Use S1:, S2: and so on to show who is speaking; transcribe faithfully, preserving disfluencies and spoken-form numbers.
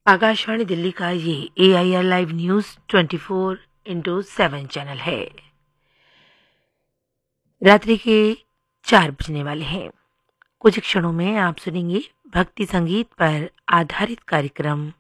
S1: आकाशवाणी दिल्ली का ये ए I R live news twenty four into seven channel है। रात्रि के चार बजने वाले हैं। कुछ क्षणों में आप सुनेंगे भक्ति संगीत पर आधारित कार्यक्रम